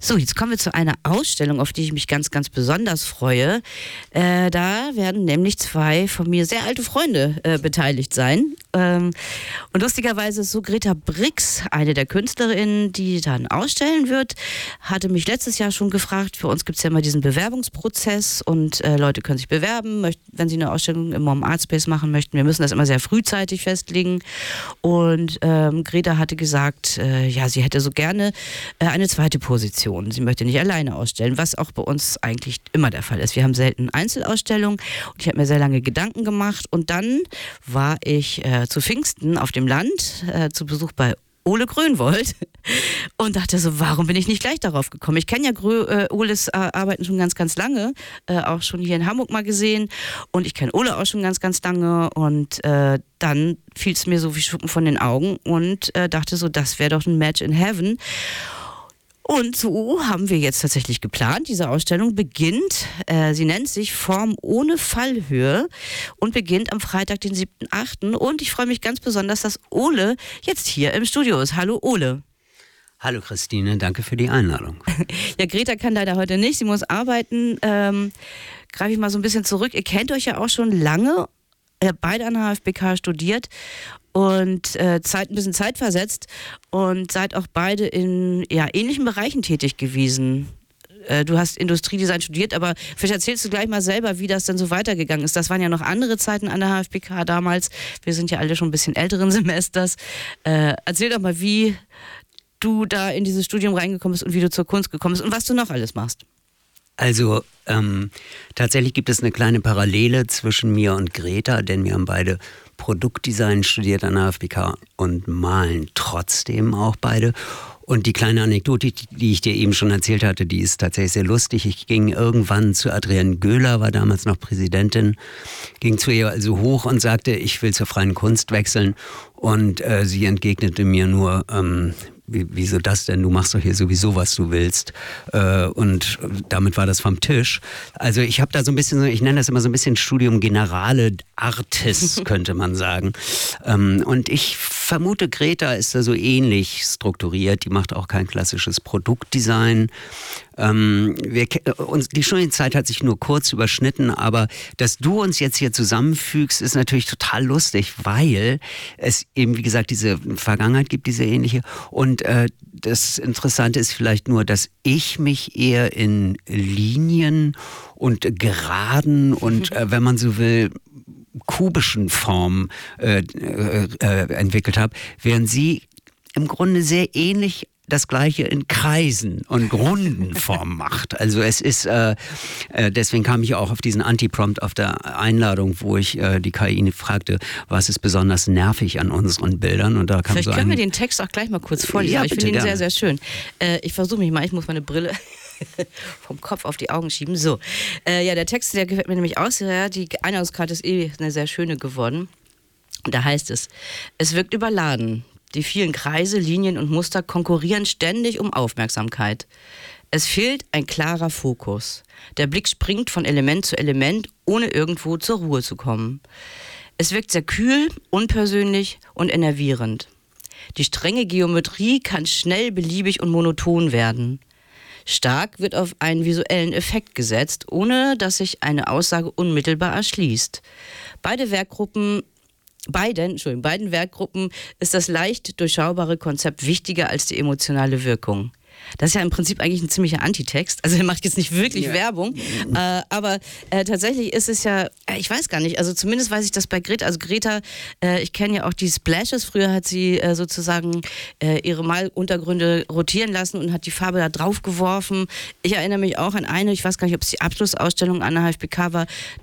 So, jetzt kommen wir zu einer Ausstellung, auf die ich mich ganz, ganz besonders freue. Da werden nämlich 2 von mir sehr alte Freunde beteiligt sein. Und lustigerweise ist so, Greta Brix, eine der Künstlerinnen, die dann ausstellen wird, hatte mich letztes Jahr schon gefragt, für uns gibt es ja immer diesen Bewerbungsprozess und Leute können sich bewerben, wenn sie eine Ausstellung im MoM Art Space machen möchten. Wir müssen das immer sehr frühzeitig festlegen. Und Greta hatte gesagt, ja, sie hätte so gerne eine zweite Position. Sie möchte nicht alleine ausstellen, was auch bei uns eigentlich immer der Fall ist. Wir haben selten Einzelausstellungen und ich habe mir sehr lange Gedanken gemacht und dann war ich zu Pfingsten auf dem Land zu Besuch bei Ole Grönwold und dachte so, warum bin ich nicht gleich darauf gekommen? Ich kenne ja Oles Arbeiten schon ganz, ganz lange, auch schon hier in Hamburg mal gesehen und ich kenne Ole auch schon ganz, ganz lange und dann fiel es mir so wie Schuppen von den Augen und dachte so, das wäre doch ein Match in Heaven. Und so haben wir jetzt tatsächlich geplant. Diese Ausstellung beginnt, sie nennt sich Form ohne Fallhöhe und beginnt am Freitag, den 7.8. Und ich freue mich ganz besonders, dass Ole jetzt hier im Studio ist. Hallo Ole. Hallo Christine, danke für die Einladung. Ja, Greta kann leider heute nicht, sie muss arbeiten. Greife ich mal so ein bisschen zurück. Ihr kennt euch ja auch schon lange, beide an der HFBK studiert. Und ein bisschen zeitversetzt und seid auch beide in ähnlichen Bereichen tätig gewesen. Du hast Industriedesign studiert, aber vielleicht erzählst du gleich mal selber, wie das denn so weitergegangen ist. Das waren ja noch andere Zeiten an der HFBK damals. Wir sind ja alle schon ein bisschen älteren Semesters. Erzähl doch mal, wie du da in dieses Studium reingekommen bist und wie du zur Kunst gekommen bist und was du noch alles machst. Also tatsächlich gibt es eine kleine Parallele zwischen mir und Greta, denn wir haben beide Produktdesign studiert an der HFBK und malen trotzdem auch beide. Und die kleine Anekdote, die ich dir eben schon erzählt hatte, die ist tatsächlich sehr lustig. Ich ging irgendwann zu Adrienne Göhler, war damals noch Präsidentin, ging zu ihr also hoch und sagte, ich will zur freien Kunst wechseln. Und sie entgegnete mir nur, wieso das denn? Du machst doch hier sowieso, was du willst. Und damit war das vom Tisch. Also ich habe da so ein bisschen, ich nenne das immer so ein bisschen Studium Generale Artis, könnte man sagen. Und ich vermute, Greta ist da so ähnlich strukturiert. Die macht auch kein klassisches Produktdesign. Die Studienzeit hat sich nur kurz überschnitten, aber dass du uns jetzt hier zusammenfügst, ist natürlich total lustig, weil es eben, wie gesagt, diese Vergangenheit gibt, diese ähnliche. Und das Interessante ist vielleicht nur, dass ich mich eher in Linien und Geraden und, wenn man so will, kubischen Formen entwickelt habe, während sie im Grunde sehr ähnlich das Gleiche in Kreisen und runden Form macht. Also es ist, deswegen kam ich auch auf diesen Anti-Prompt auf der Einladung, wo ich die KI fragte, was ist besonders nervig an unseren Bildern? Und da kam Vielleicht so können wir den Text auch gleich mal kurz vorlesen. Ja, ich finde ihn gerne. sehr, sehr schön. Ich versuche mich mal, ich muss meine Brille vom Kopf auf die Augen schieben. So, der Text, der gefällt mir nämlich auch sehr. Die Einladungskarte ist eine sehr schöne geworden. Da heißt es, es wirkt überladen. Die vielen Kreise, Linien und Muster konkurrieren ständig um Aufmerksamkeit. Es fehlt ein klarer Fokus. Der Blick springt von Element zu Element, ohne irgendwo zur Ruhe zu kommen. Es wirkt sehr kühl, unpersönlich und enervierend. Die strenge Geometrie kann schnell beliebig und monoton werden. Stark wird auf einen visuellen Effekt gesetzt, ohne dass sich eine Aussage unmittelbar erschließt. Beiden Werkgruppen ist das leicht durchschaubare Konzept wichtiger als die emotionale Wirkung. Das ist ja im Prinzip eigentlich ein ziemlicher Antitext. Also er macht jetzt nicht wirklich Werbung, aber tatsächlich ist es ja, ich weiß gar nicht, also zumindest weiß ich das bei Greta. Also Greta, ich kenne ja auch die Splashes. Früher hat sie sozusagen ihre Maluntergründe rotieren lassen und hat die Farbe da drauf geworfen. Ich erinnere mich auch an eine, ich weiß gar nicht, ob es die Abschlussausstellung an der HFBK war,